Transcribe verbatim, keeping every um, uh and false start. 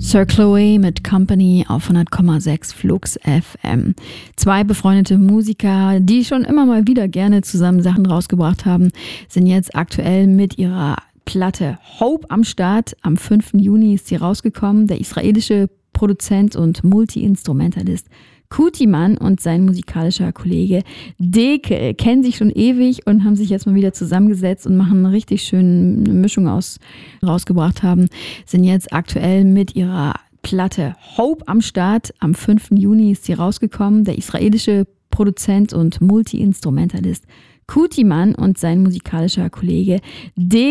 Sir Chloe mit Company auf hundert Komma sechs Flux F M. Zwei befreundete Musiker, die schon immer mal wieder gerne zusammen Sachen rausgebracht haben, sind jetzt aktuell mit ihrer Platte Hope am Start. Am fünften Juni ist sie rausgekommen. Der israelische Produzent und Multi-Instrumentalist Kutiman und sein musikalischer Kollege Deke kennen sich schon ewig und haben sich jetzt mal wieder zusammengesetzt und machen eine richtig schöne Mischung aus rausgebracht haben, sind jetzt aktuell mit ihrer Platte Hope am Start. Am fünften Juni ist sie rausgekommen. Der israelische Produzent und Multi-Instrumentalist Kutiman und sein musikalischer Kollege Deke